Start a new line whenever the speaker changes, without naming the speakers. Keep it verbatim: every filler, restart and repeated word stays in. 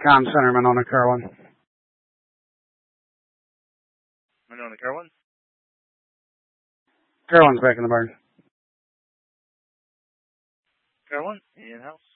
Com Center, Monona Carlin.
Monona Carlin?
Carlin's back in the barn.
Carlin, in-house.